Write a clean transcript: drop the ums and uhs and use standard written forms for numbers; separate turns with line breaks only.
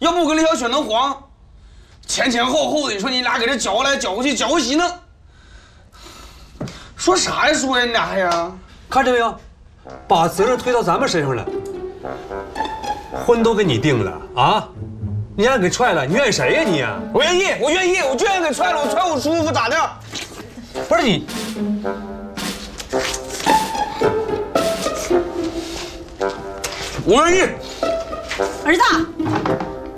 要不跟李小雪能黄？前前后后的，你说你俩给这搅和来搅和去，搅和稀呢？说啥呀？说呀，你俩还呀？
看见没有？把责任推到咱们身上了。婚都给你定了啊，你让给踹了，你怨谁呀你？
我愿意，我愿意，我就愿意给踹了，我踹我舒服咋的？
不是你，
我愿意。
儿子。